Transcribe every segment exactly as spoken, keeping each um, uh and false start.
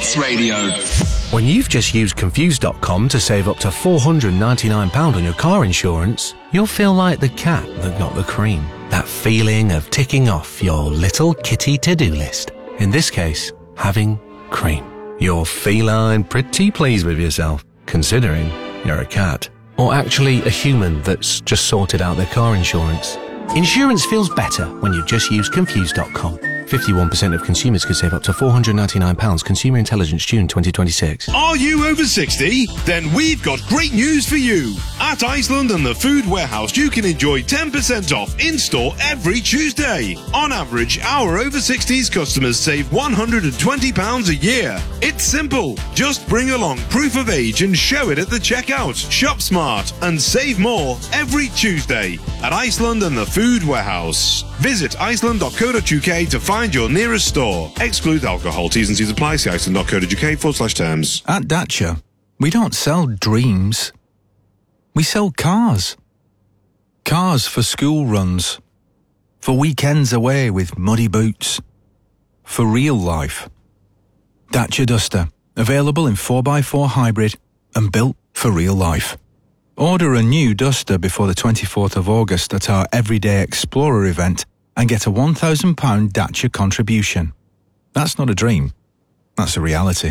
Hits Radio. When you've just used Confused dot com to save up to four hundred ninety-nine pounds on your car insurance, you'll feel like the cat that got the cream. That feeling of ticking off your little kitty to-do list. In this case, having cream. You're feline pretty pleased with yourself, considering you're a cat. Or actually a human that's just sorted out their car insurance. Insurance feels better when you just use Confused dot com. fifty-one percent of consumers could save up to four hundred ninety-nine pounds. Consumer Intelligence, June twenty twenty-six. Are you over sixty? Then we've got great news for you. At Iceland and the Food Warehouse, you can enjoy ten percent off in-store every Tuesday. On average, our over sixties customers save one hundred twenty pounds a year. It's simple. Just bring along proof of age and show it at the checkout. Shop smart and save more every Tuesday at Iceland and the Food Warehouse. Visit iceland dot co dot uk to find your nearest store. Exclude alcohol. T's and C's apply. See iceland dot co dot uk forward slash terms. At Dacia, we don't sell dreams. We sell cars. Cars for school runs. For weekends away with muddy boots. For real life. Dacia Duster. Available in four by four hybrid and built for real life. Order a new Duster before the twenty-fourth of August at our Everyday Explorer event and get a one thousand pounds Dacia contribution. That's not a dream. That's a reality.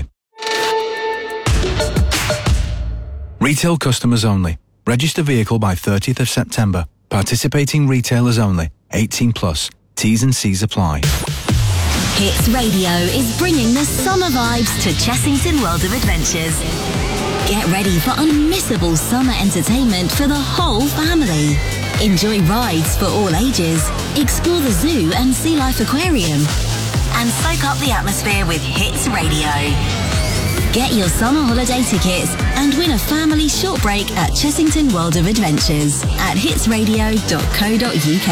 Retail customers only. Register vehicle by thirtieth of September. Participating retailers only. eighteen plus. T's and C's apply. Hits Radio is bringing the summer vibes to Chessington World of Adventures. Get ready for unmissable summer entertainment for the whole family. Enjoy rides for all ages, explore the zoo and sea life aquarium, and soak up the atmosphere with Hits Radio. Get your summer holiday tickets and win a family short break at Chessington World of Adventures at hits radio dot co dot uk.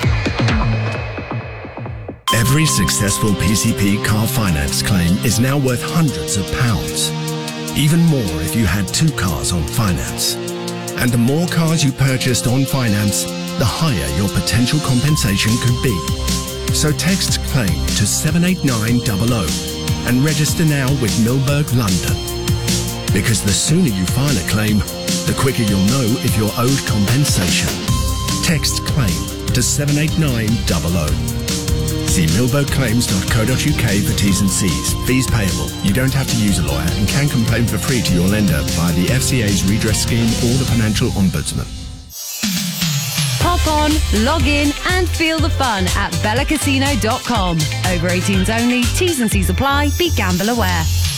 Every successful P C P car finance claim is now worth hundreds of pounds. Even more if you had two cars on finance. And the more cars you purchased on finance, the higher your potential compensation could be. So text CLAIM to seven eight nine zero zero and register now with Milberg London. Because the sooner you file a claim, the quicker you'll know if you're owed compensation. Text CLAIM to seven eight nine zero zero. See milberg claims dot co dot uk for T's and C's. Fees payable. You don't have to use a lawyer and can complain for free to your lender via the F C A's redress scheme or the Financial Ombudsman. Hop on, log in and feel the fun at bella casino dot com. Over eighteens only. T's and C's apply. Be gamble aware.